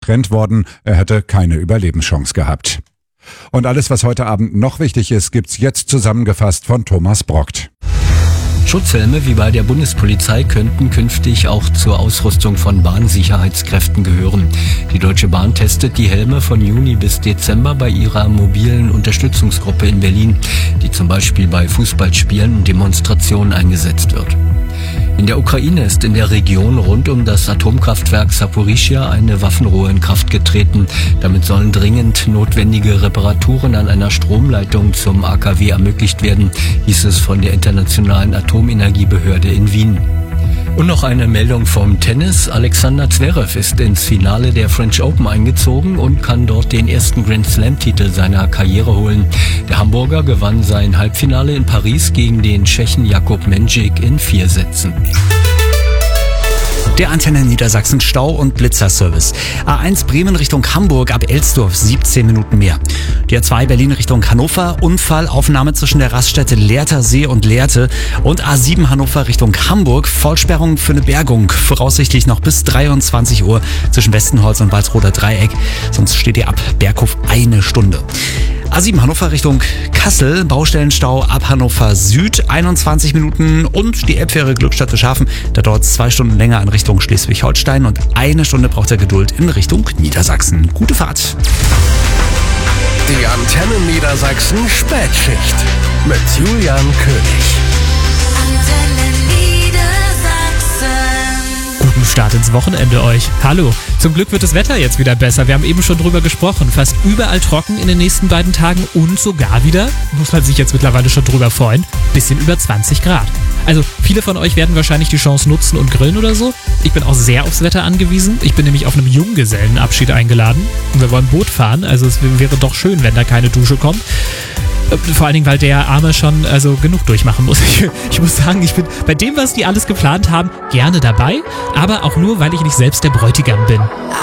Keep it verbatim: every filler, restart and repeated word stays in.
getrennt worden. Er hätte keine Überlebenschance gehabt. Und alles, was heute Abend noch wichtig ist, gibt's jetzt zusammengefasst von Thomas Brockt. Schutzhelme wie bei der Bundespolizei könnten künftig auch zur Ausrüstung von Bahnsicherheitskräften gehören. Die Deutsche Bahn testet die Helme von Juni bis Dezember bei ihrer mobilen Unterstützungsgruppe in Berlin, die zum Beispiel bei Fußballspielen und Demonstrationen eingesetzt wird. In der Ukraine ist in der Region rund um das Atomkraftwerk Saporischschja eine Waffenruhe in Kraft getreten. Damit sollen dringend notwendige Reparaturen an einer Stromleitung zum A K W ermöglicht werden, hieß es von der Internationalen Atomenergiebehörde in Wien. Und noch eine Meldung vom Tennis. Alexander Zverev ist ins Finale der French Open eingezogen und kann dort den ersten Grand Slam-Titel seiner Karriere holen. Der Hamburger gewann sein Halbfinale in Paris gegen den Tschechen Jakub Mendžík in vier Sätzen. Der Antenne Niedersachsen Stau- und Blitzerservice. A eins Bremen Richtung Hamburg ab Elsdorf siebzehn Minuten mehr. Die A zwei Berlin Richtung Hannover, Unfallaufnahme zwischen der Raststätte Lehrter See und Lehrte. Und A sieben Hannover Richtung Hamburg, Vollsperrung für eine Bergung. Voraussichtlich noch bis dreiundzwanzig Uhr zwischen Westenholz und Walsroder Dreieck. Sonst steht ihr ab Berghof eine Stunde. A sieben Hannover Richtung Kassel, Baustellenstau ab Hannover Süd, einundzwanzig Minuten und die Elbfähre Glückstadt Schafen, da dauert es zwei Stunden länger in Richtung Schleswig-Holstein und eine Stunde braucht er Geduld in Richtung Niedersachsen. Gute Fahrt! Die Antenne Niedersachsen Spätschicht mit Julian König. Guten Start ins Wochenende euch. Hallo. Zum Glück wird das Wetter jetzt wieder besser. Wir haben eben schon drüber gesprochen. Fast überall trocken in den nächsten beiden Tagen und sogar wieder, muss man sich jetzt mittlerweile schon drüber freuen, bisschen über zwanzig Grad. Also viele von euch werden wahrscheinlich die Chance nutzen und grillen oder so. Ich bin auch sehr aufs Wetter angewiesen. Ich bin nämlich auf einem Junggesellenabschied eingeladen und wir wollen Boot fahren. Also es wäre doch schön, wenn da keine Dusche kommt. Vor allen Dingen, weil der Arme schon also genug durchmachen muss. Ich, ich muss sagen, ich bin bei dem, was die alles geplant haben, gerne dabei, aber auch nur, weil ich nicht selbst der Bräutigam bin.